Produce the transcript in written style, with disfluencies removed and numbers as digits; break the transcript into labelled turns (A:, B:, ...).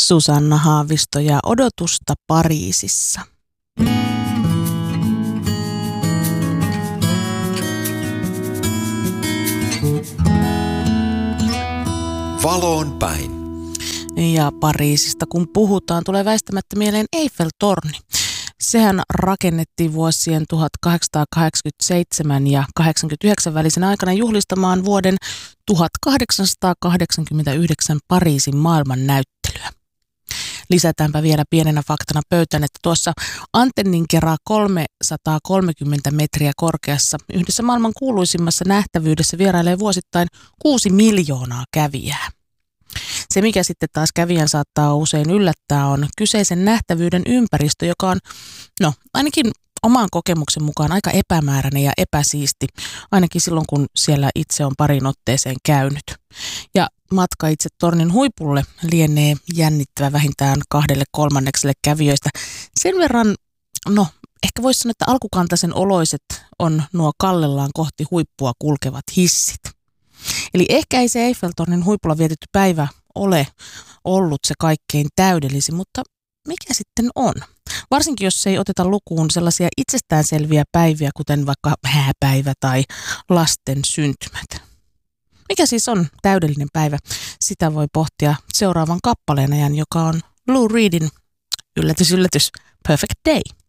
A: Susanna Haavisto ja odotusta Pariisissa.
B: Valoon päin.
A: Ja Pariisista kun puhutaan, tulee väistämättä mieleen Eiffel-torni. Sehän rakennettiin vuosien 1887 ja 89 välisen aikana juhlistamaan vuoden 1889 Pariisin maailmannäyttelyä. Lisätäänpä vielä pienenä faktana pöytään, että tuossa antennin kerran 330 metriä korkeassa yhdessä maailman kuuluisimmassa nähtävyydessä vierailee vuosittain 6 miljoonaa kävijää. Se, mikä sitten taas kävijän saattaa usein yllättää, on kyseisen nähtävyyden ympäristö, joka on, ainakin oman kokemuksen mukaan aika epämääräinen ja epäsiisti, ainakin silloin, kun siellä itse on parin otteeseen käynyt. Ja matka itse tornin huipulle lienee jännittävä vähintään 2/3 kävijöistä. Sen verran, ehkä voisi sanoa, että alkukantaisen oloiset on nuo kallellaan kohti huippua kulkevat hissit. Eli ehkä ei se Eiffel-tornin huipulla vietetty päivä ole ollut se kaikkein täydellisin, mutta mikä sitten on? Varsinkin jos ei oteta lukuun sellaisia itsestäänselviä päiviä, kuten vaikka hääpäivä tai lasten syntymät. Mikä siis on täydellinen päivä? Sitä voi pohtia seuraavan kappaleen ajan, joka on Lou Reedin yllätys, Perfect Day.